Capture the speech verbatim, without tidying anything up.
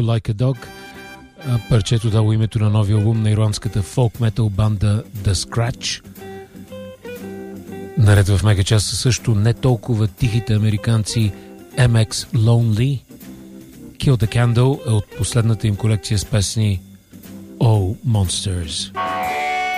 Like a Dog. Парчето дало името на новия албум на ирландската фолк-метал банда The Scratch. Наред в мега-част са също не толкова тихите американци Ем Екс Lonely. Kill the Candle е от последната им колекция с песни Oh Monsters.